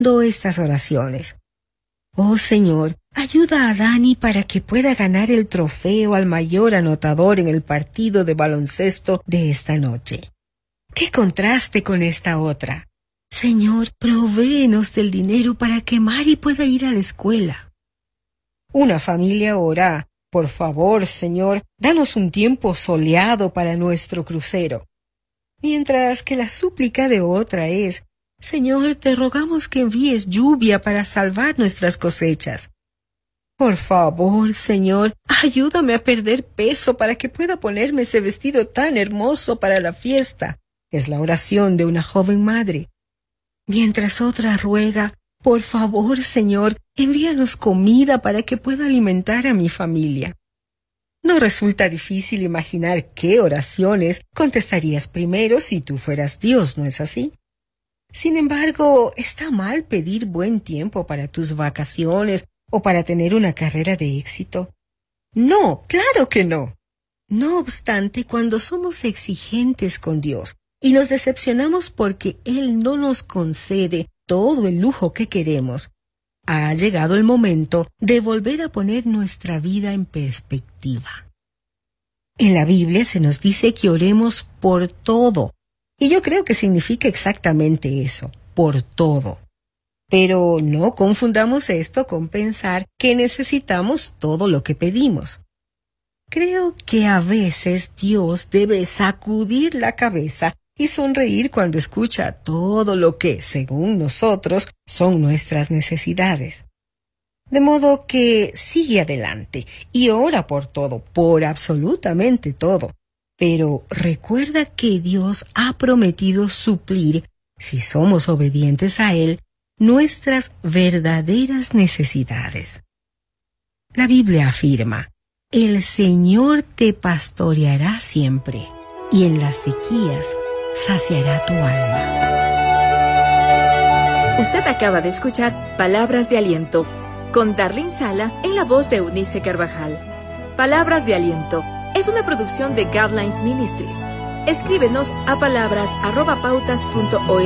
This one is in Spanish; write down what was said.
repitiendo estas oraciones. Oh Señor, ayuda a Dani para que pueda ganar el trofeo al mayor anotador en el partido de baloncesto de esta noche. ¡Qué contraste con esta otra! Señor, provéenos del dinero para que Mari pueda ir a la escuela. Una familia ora: por favor, Señor, danos un tiempo soleado para nuestro crucero. Mientras que la súplica de otra es: Señor, te rogamos que envíes lluvia para salvar nuestras cosechas. Por favor, Señor, ayúdame a perder peso para que pueda ponerme ese vestido tan hermoso para la fiesta. Es la oración de una joven madre. Mientras otra ruega: por favor, Señor, envíanos comida para que pueda alimentar a mi familia. No resulta difícil imaginar qué oraciones contestarías primero si tú fueras Dios, ¿no es así? Sin embargo, ¿está mal pedir buen tiempo para tus vacaciones o para tener una carrera de éxito? No, claro que no. No obstante, cuando somos exigentes con Dios y nos decepcionamos porque Él no nos concede todo el lujo que queremos, ha llegado el momento de volver a poner nuestra vida en perspectiva. En la Biblia se nos dice que oremos por todo, y yo creo que significa exactamente eso, por todo. Pero no confundamos esto con pensar que necesitamos todo lo que pedimos. Creo que a veces Dios debe sacudir la cabeza y sonreír cuando escucha todo lo que, según nosotros, son nuestras necesidades. De modo que sigue adelante y ora por todo, por absolutamente todo. Pero recuerda que Dios ha prometido suplir, si somos obedientes a Él, nuestras verdaderas necesidades. La Biblia afirma: el Señor te pastoreará siempre, y en las sequías saciará tu alma. Usted acaba de escuchar Palabras de Aliento, con Darlene Sala en la voz de Eunice Carvajal. Palabras de Aliento es una producción de Guidelines Ministries. Escríbenos a palabras@pautas.org